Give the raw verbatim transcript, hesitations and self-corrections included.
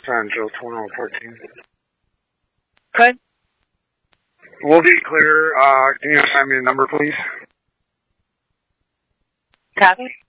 Central twenty fourteen. Good. We'll be clear. Uh, can you assign me a number, please? Copy.